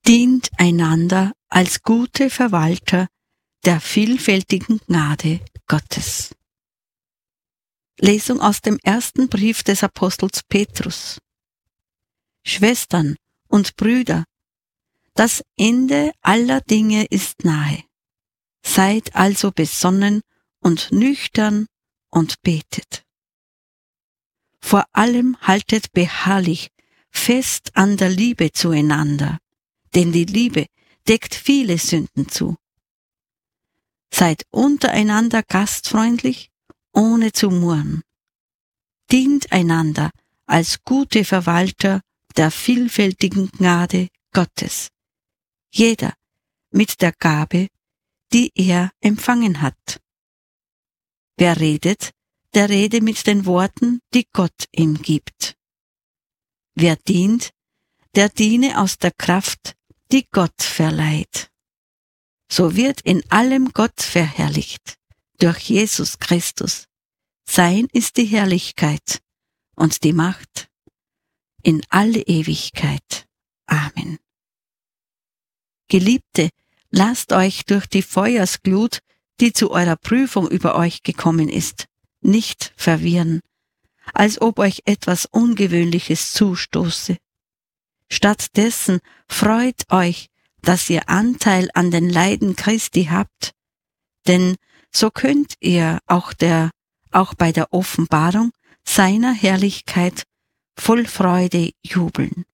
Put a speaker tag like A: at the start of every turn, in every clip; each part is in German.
A: Dient einander als gute Verwalter der vielfältigen Gnade Gottes. Lesung aus dem ersten Brief des Apostels Petrus. Schwestern und Brüder, das Ende aller Dinge ist nahe. Seid also besonnen und nüchtern und betet. Vor allem haltet beharrlich fest an der Liebe zueinander, denn die Liebe deckt viele Sünden zu. Seid untereinander gastfreundlich, ohne zu murren. Dient einander als gute Verwalter der vielfältigen Gnade Gottes, jeder mit der Gabe, die er empfangen hat. Wer redet, der rede mit den Worten, die Gott ihm gibt. Wer dient, der diene aus der Kraft, die Gott verleiht. So wird in allem Gott verherrlicht, durch Jesus Christus. Sein ist die Herrlichkeit und die Macht in alle Ewigkeit. Amen. Geliebte, lasst euch durch die Feuersglut, die zu eurer Prüfung über euch gekommen ist, nicht verwirren, als ob euch etwas Ungewöhnliches zustoße. Stattdessen freut euch, dass ihr Anteil an den Leiden Christi habt, denn so könnt ihr auch bei der Offenbarung seiner Herrlichkeit voll Freude jubeln.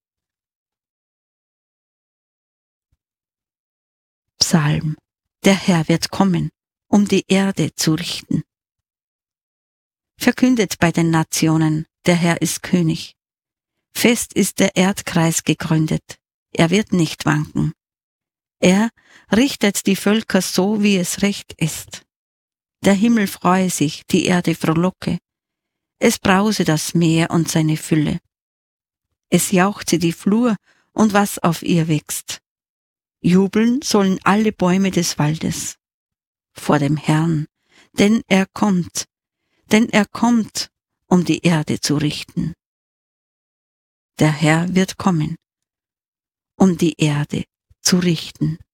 A: Psalm. Der Herr wird kommen, um die Erde zu richten. Verkündet bei den Nationen, der Herr ist König. Fest ist der Erdkreis gegründet, er wird nicht wanken. Er richtet die Völker so, wie es recht ist. Der Himmel freue sich, die Erde frohlocke. Es brause das Meer und seine Fülle. Es jauchze die Flur und was auf ihr wächst. Jubeln sollen alle Bäume des Waldes vor dem Herrn, denn er kommt, um die Erde zu richten. Der Herr wird kommen, um die Erde zu richten.